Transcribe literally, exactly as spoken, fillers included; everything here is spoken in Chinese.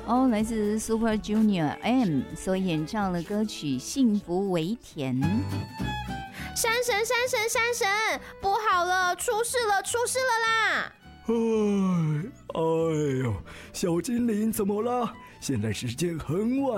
哦，来自 Super Junior M 所演唱的歌曲《幸福微甜》。 山神，山神，山神，不好了，出事了，出事了啦！ 哎，哎呦，小精灵怎么了？现在时间很晚